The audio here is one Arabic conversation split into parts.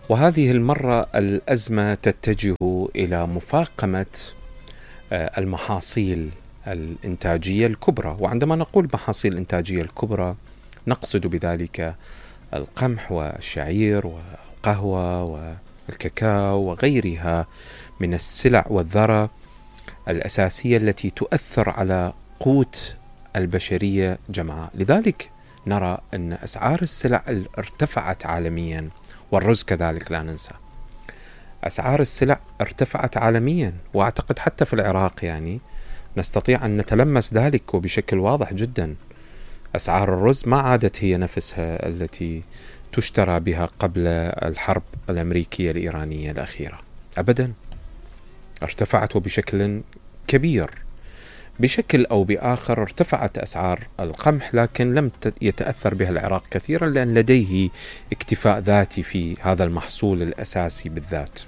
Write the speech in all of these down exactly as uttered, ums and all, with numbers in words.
وهذه المرة الأزمة تتجه إلى مفاقمة المحاصيل الإنتاجية الكبرى. وعندما نقول محاصيل الإنتاجية الكبرى نقصد بذلك القمح والشعير والقهوة والكاكاو وغيرها من السلع والذرة الأساسية التي تؤثر على قوت البشرية جمعاء. لذلك نرى أن أسعار السلع ارتفعت عالميا، والرز كذلك لا ننسى. أسعار السلع ارتفعت عالميا، وأعتقد حتى في العراق يعني نستطيع أن نتلمس ذلك وبشكل واضح جدا. أسعار الرز ما عادت هي نفسها التي تشترى بها قبل الحرب الأمريكية الإيرانية الأخيرة أبدا، ارتفعت وبشكل كبير. بشكل أو بآخر ارتفعت أسعار القمح، لكن لم يتأثر بها العراق كثيرا لأن لديه اكتفاء ذاتي في هذا المحصول الأساسي بالذات.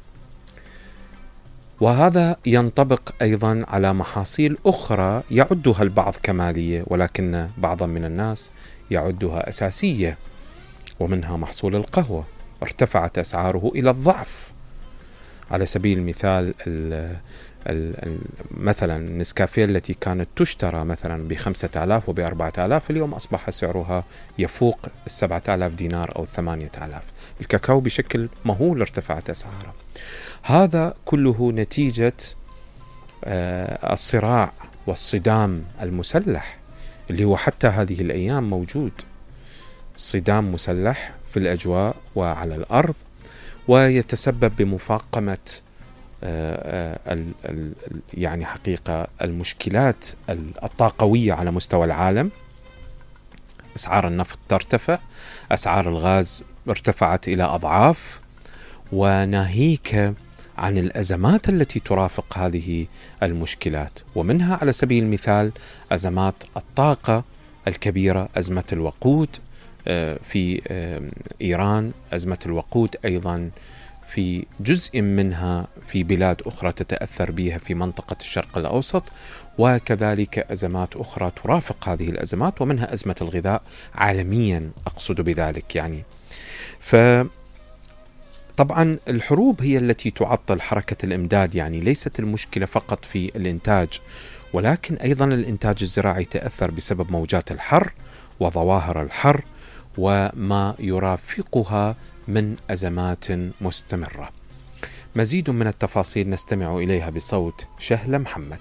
وهذا ينطبق أيضا على محاصيل أخرى يعدها البعض كمالية، ولكن بعضا من الناس يعدها أساسية، ومنها محصول القهوة ارتفعت أسعاره إلى الضعف. على سبيل المثال مثلا النسكافيه التي كانت تشترى مثلا بخمسة آلاف وبأربعة آلاف اليوم أصبح سعرها يفوق السبعة آلاف دينار أو ثمانية آلاف. الكاكاو بشكل مهول ارتفعت أسعاره. هذا كله نتيجة الصراع والصدام المسلح اللي هو حتى هذه الأيام موجود. صدام مسلح في الأجواء وعلى الأرض، ويتسبب بمفاقمة يعني حقيقة المشكلات الطاقوية على مستوى العالم. أسعار النفط ترتفع، أسعار الغاز ارتفعت إلى أضعاف، وناهيك عن الأزمات التي ترافق هذه المشكلات، ومنها على سبيل المثال أزمات الطاقة الكبيرة، أزمة الوقود في إيران، أزمة الوقود أيضا في جزء منها في بلاد أخرى تتأثر بها في منطقة الشرق الأوسط، وكذلك أزمات أخرى ترافق هذه الأزمات، ومنها أزمة الغذاء عالميا أقصد بذلك يعني. فطبعا الحروب هي التي تعطل حركة الإمداد، يعني ليست المشكلة فقط في الإنتاج، ولكن أيضا الإنتاج الزراعي تأثر بسبب موجات الحر وظواهر الحر وما يرافقها من أزمات مستمرة. مزيد من التفاصيل نستمع إليها بصوت شهلة محمد.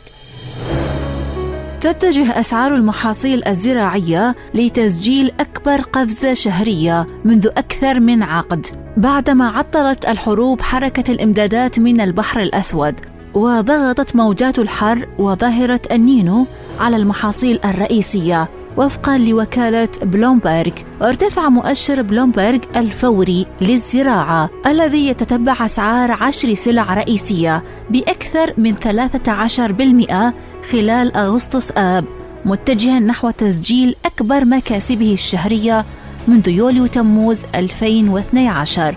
تتجه أسعار المحاصيل الزراعية لتسجيل أكبر قفزة شهرية منذ أكثر من عقد، بعدما عطلت الحروب حركة الإمدادات من البحر الأسود، وضغطت موجات الحر وظاهرة النينو على المحاصيل الرئيسية. وفقا لوكالة بلومبرغ، ارتفع مؤشر بلومبرغ الفوري للزراعة الذي يتتبع أسعار عشر سلع رئيسية بأكثر من ثلاثة عشر بالمئة خلال أغسطس آب، متجها نحو تسجيل أكبر مكاسبه الشهرية منذ يوليو تموز ألفين واثني عشر.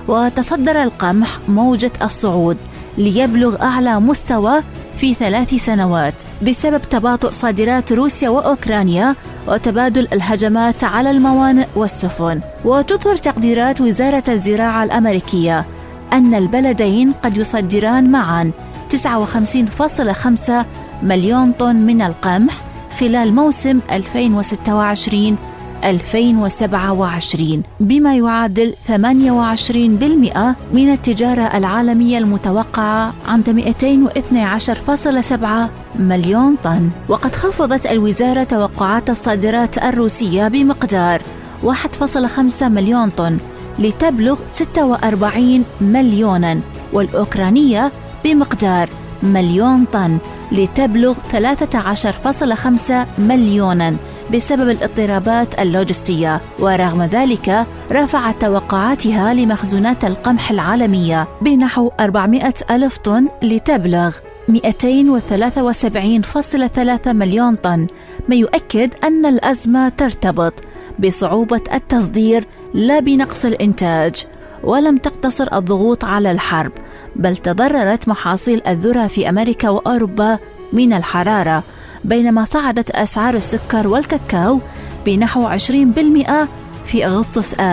وتصدر القمح موجة الصعود ليبلغ أعلى مستوى في ثلاث سنوات بسبب تباطؤ صادرات روسيا وأوكرانيا وتبادل الهجمات على الموانئ والسفن. وتظهر تقديرات وزارة الزراعة الأمريكية أن البلدين قد يصدران معا تسعة وخمسين فاصلة خمسة مليون طن من القمح خلال موسم ألفين وستة وعشرين ألفين وسبعة وعشرين، بما يعادل ثمانية وعشرين بالمئة من التجارة العالمية المتوقعة عند مئتين واثني عشر فاصلة سبعة مليون طن. وقد خفضت الوزارة توقعات الصادرات الروسية بمقدار واحد فاصلة خمسة مليون طن لتبلغ ستة وأربعين مليونا، والأوكرانية بمقدار مليون طن لتبلغ ثلاثة عشر فاصلة خمسة مليونا بسبب الاضطرابات اللوجستية. ورغم ذلك رفعت توقعاتها لمخزونات القمح العالمية بنحو أربعمئة ألف طن لتبلغ مئتين وثلاثة وسبعين فاصلة ثلاثة مليون طن، ما يؤكد أن الأزمة ترتبط بصعوبة التصدير لا بنقص الإنتاج. ولم تقتصر الضغوط على الحرب، بل تضررت محاصيل الذرة في أمريكا وأوروبا من الحرارة، بينما صعدت أسعار السكر والكاكاو بنحو عشرين بالمئة في أغسطس آب،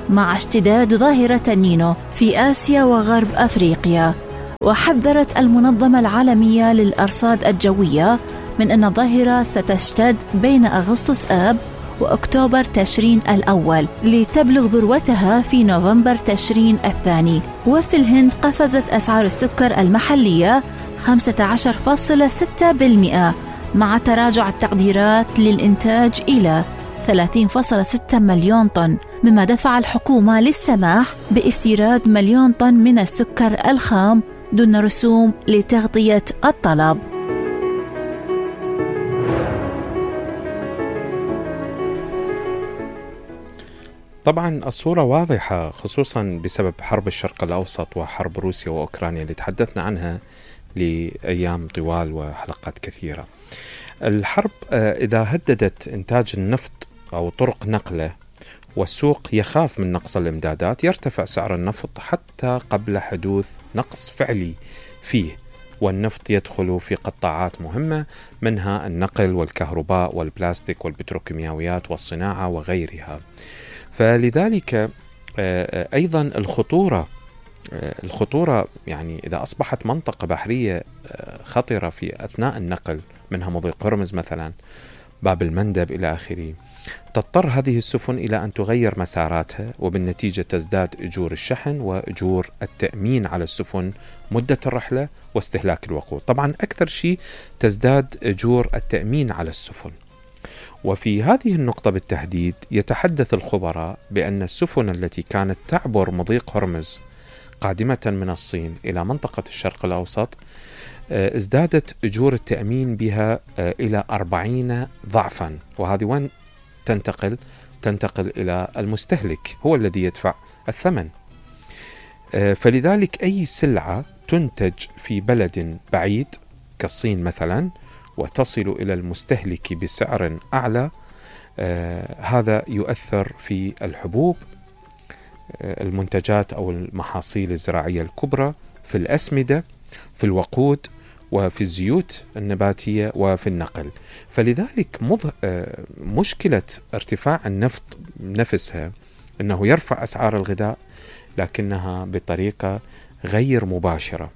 مع اشتداد ظاهرة النينو في آسيا وغرب أفريقيا. وحذرت المنظمة العالمية للأرصاد الجوية من أن الظاهرة ستشتد بين أغسطس آب وأكتوبر تشرين الأول، لتبلغ ذروتها في نوفمبر تشرين الثاني. وفي الهند قفزت أسعار السكر المحلية خمسة عشر فاصلة ستة بالمئة مع تراجع التقديرات للإنتاج إلى ثلاثين فاصلة ستة مليون طن، مما دفع الحكومة للسماح باستيراد مليون طن من السكر الخام دون رسوم لتغطية الطلب. طبعا الصورة واضحة، خصوصا بسبب حرب الشرق الأوسط وحرب روسيا وأوكرانيا اللي تحدثنا عنها لأيام طوال وحلقات كثيرة. الحرب إذا هددت إنتاج النفط أو طرق نقله والسوق يخاف من نقص الإمدادات، يرتفع سعر النفط حتى قبل حدوث نقص فعلي فيه، والنفط يدخل في قطاعات مهمة منها النقل والكهرباء والبلاستيك والبتروكيماويات والصناعة وغيرها. فلذلك أيضا الخطورة الخطورة يعني إذا أصبحت منطقة بحرية خطرة في أثناء النقل، منها مضيق هرمز مثلا، باب المندب إلى آخره، تضطر هذه السفن إلى أن تغير مساراتها، وبالنتيجة تزداد أجور الشحن وأجور التأمين على السفن مدة الرحلة واستهلاك الوقود. طبعا أكثر شيء تزداد أجور التأمين على السفن. وفي هذه النقطة بالتحديد يتحدث الخبراء بأن السفن التي كانت تعبر مضيق هرمز قادمة من الصين إلى منطقة الشرق الأوسط ازدادت أجور التأمين بها إلى أربعين ضعفا. وهذه وين تنتقل؟ تنتقل إلى المستهلك، هو الذي يدفع الثمن. فلذلك أي سلعة تنتج في بلد بعيد كالصين مثلا وتصل إلى المستهلك بسعر أعلى، هذا يؤثر في الحبوب، المنتجات أو المحاصيل الزراعية الكبرى، في الأسمدة، في الوقود، وفي الزيوت النباتية، وفي النقل. فلذلك مض... مشكلة ارتفاع النفط نفسها أنه يرفع أسعار الغذاء، لكنها بطريقة غير مباشرة.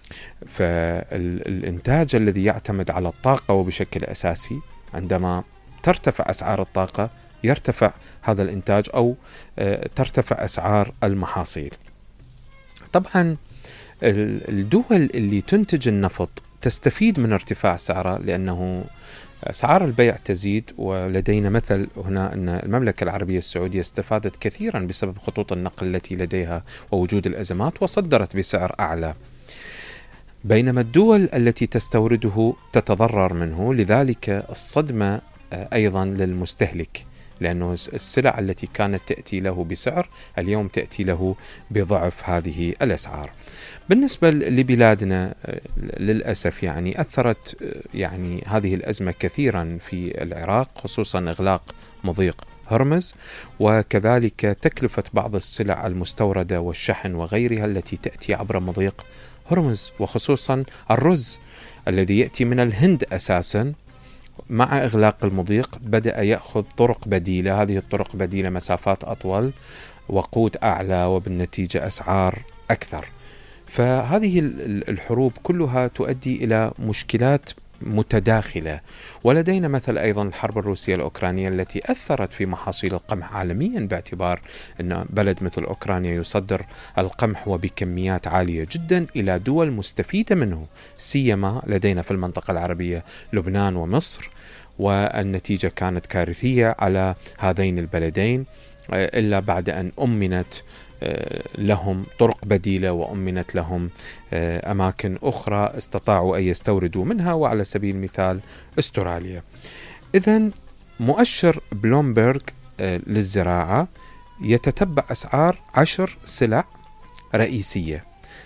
فالإنتاج الذي يعتمد على الطاقة وبشكل أساسي، عندما ترتفع أسعار الطاقة يرتفع هذا الإنتاج أو ترتفع أسعار المحاصيل. طبعا الدول اللي تنتج النفط تستفيد من ارتفاع سعره، لأنه أسعار البيع تزيد. ولدينا مثل هنا أن المملكة العربية السعودية استفادت كثيرا بسبب خطوط النقل التي لديها ووجود الأزمات، وصدرت بسعر أعلى، بينما الدول التي تستورده تتضرر منه. لذلك الصدمة أيضا للمستهلك، لأنه السلع التي كانت تأتي له بسعر اليوم تأتي له بضعف هذه الأسعار. بالنسبة لبلادنا للأسف يعني أثرت يعني هذه الأزمة كثيرا في العراق، خصوصا إغلاق مضيق هرمز، وكذلك تكلفة بعض السلع المستوردة والشحن وغيرها التي تأتي عبر مضيق هرمز، وخصوصا الرز الذي يأتي من الهند أساسا. مع إغلاق المضيق بدأ يأخذ طرق بديلة، هذه الطرق بديلة مسافات أطول، وقود أعلى، وبالنتيجة أسعار أكثر. فهذه الحروب كلها تؤدي إلى مشكلات متداخلة. ولدينا مثل أيضا الحرب الروسية الأوكرانية التي أثرت في محاصيل القمح عالميا، باعتبار أن بلد مثل أوكرانيا يصدر القمح وبكميات عالية جدا إلى دول مستفيدة منه، سيما لدينا في المنطقة العربية لبنان ومصر، والنتيجة كانت كارثية على هذين البلدين، إلا بعد أن أمنت لهم طرق بديلة وأمنت لهم أماكن أخرى استطاعوا أن يستوردوا منها، وعلى سبيل المثال أستراليا. إذن مؤشر بلومبرغ للزراعة يتتبع أسعار عشر سلع رئيسية،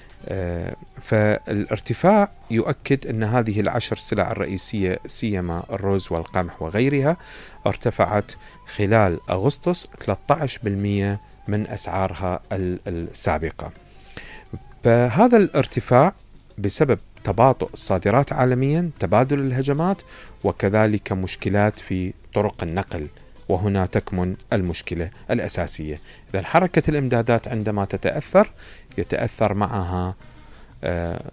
فالارتفاع يؤكد أن هذه العشر سلع الرئيسية سيما الرز والقمح وغيرها ارتفعت خلال أغسطس ثلاثة عشر بالمئة من أسعارها السابقة. فهذا الارتفاع بسبب تباطؤ الصادرات عالميا، تبادل الهجمات، وكذلك مشكلات في طرق النقل وهنا تكمن المشكلة الأساسية. إذا حركة الإمدادات عندما تتأثر يتأثر معها